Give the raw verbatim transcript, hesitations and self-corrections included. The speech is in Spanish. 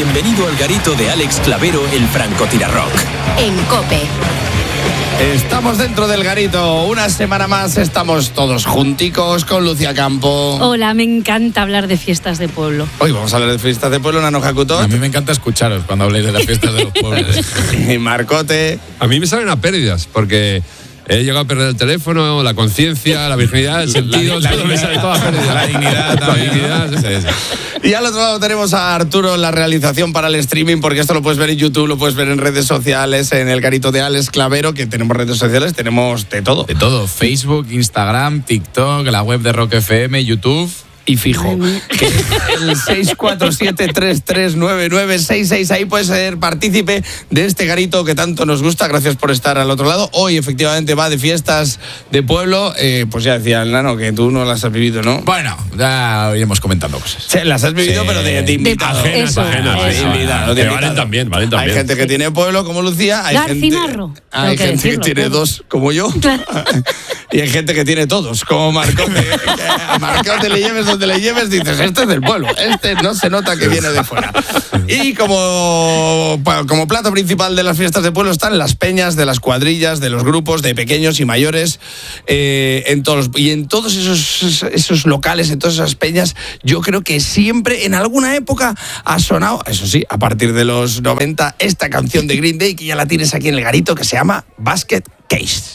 bienvenido al garito de Alex Clavero, el francotirarrock. En COPE. Estamos dentro del garito, una semana más estamos todos junticos con Lucía Campo. Hola, me encanta hablar de fiestas de pueblo. Hoy vamos a hablar de fiestas de pueblo, Nano Hakuto. A mí me encanta escucharos cuando habléis de las fiestas de los pueblos. Y Marcote. A mí me salen a pérdidas, porque he llegado a perder el teléfono, la conciencia, la virginidad, el sentido, la, la, todo me sale toda pérdida. La dignidad La también. dignidad, sí, sí. Y al otro lado tenemos a Arturo en la realización para el streaming, porque esto lo puedes ver en YouTube, lo puedes ver en redes sociales, en el garito de Alex Clavero, que tenemos redes sociales, tenemos de todo. De todo, Facebook, Instagram, TikTok, la web de Rock F M, YouTube. Y fijo, que el seis cuatro siete, tres tres nueve nueve seis seis, ahí puedes ser partícipe de este garito que tanto nos gusta. Gracias por estar al otro lado. Hoy efectivamente va de fiestas de pueblo. Eh, pues ya decía el Nano que tú no las has vivido, ¿no? Bueno, ya iremos comentando cosas. Sí, las has vivido, Sí. pero de, de invitado. Ajenas, Eso, ajenas. eso. sí, Invitado, de Que invitado. valen también, valen también. Hay gente que tiene pueblo como Lucía. Hay Garcinarro, gente, hay tengo que gente que decirlo, tiene claro. dos como yo. Claro. Y hay gente que tiene todos, como Marcote. A Marcote le lleves donde le lleves, dices, este es del pueblo, este no se nota que viene de fuera. Y como, como plato principal de las fiestas de pueblo están las peñas de las cuadrillas, de los grupos de pequeños y mayores, eh, en todos, y en todos esos, esos locales, en todas esas peñas, yo creo que siempre, en alguna época, ha sonado, eso sí, a partir de los noventa, esta canción de Green Day, que ya la tienes aquí en el garito, que se llama Basket Case.